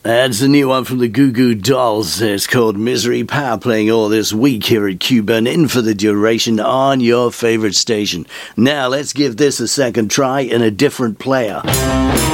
That's a new one from the Goo Goo Dolls. It's called Misery Power, playing all this week here at Cuban In for the Duration on your favorite station. Now let's give this a second try in a different player.